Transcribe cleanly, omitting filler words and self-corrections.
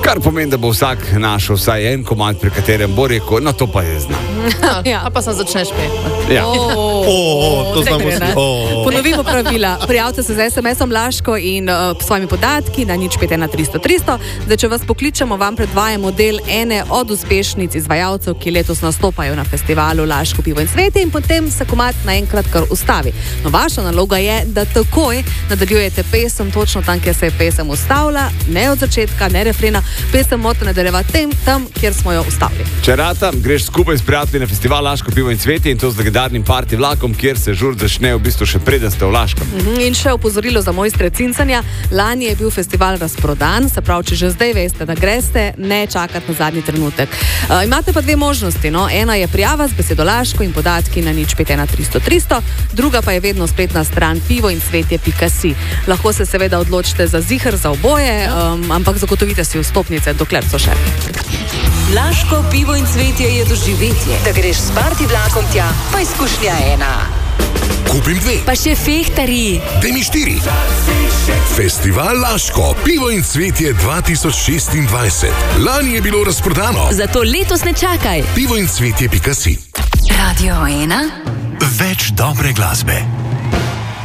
Kar pomeni, da bo vsak našel vsaj en komad, pri katerem bo rekel, no to pa je znam. A pa sem začneš peti. Ja. To znamo si. Ponovimo pravila. Prijavite se z SMS-om Laško in svojimi podatki na 0513 300. Če vas pokličemo, vam predvajamo del ene od uspešnic izvajalcev, ki letos nastopajo na festivalu Laško pivo in cvetje, in potem se komad naenkrat kar ustavi. No, vaša naloga je, da takoj nadaljujete pesem točno tam, kjer se je pesem ustavila, ne od začetka, ne refrena. Pesem morate nadaljevati tam, kjer smo jo ustavili. Če rata, greš skupaj s prijatelji na festival Laško pivo in cvetje, in to z legendarnim party vlakom, kjer se žur začne v bistvu še preden ste v Laškem. In še opozorilo za mojstre cincanja. Lani je bil festival razprodan, se pravi, če že zdaj veste, da greste, ne čakati na zadnji trenutek. Imate pa dve možnosti. No? Ena je prijava z besedo Laško in podatki na 0513 300, druga pa je vedno spletna stran pivoincvetje.si. Lahko se seveda odločite za ziher, za oboje, ampak zagotovite si vstopnice, dokler so še. Laško pivo in cvetje je doživetje. Da greš s party vlakom tja, pa izkušnja ena. Kupim 2. Pa še fehtari. Daj mi 4. Festival Laško, pivo in cvetje 2026. Lani je bilo razprodano. Zato letos ne čakaj. pivoincvetje.si. Radio 1. Več dobre glasbe.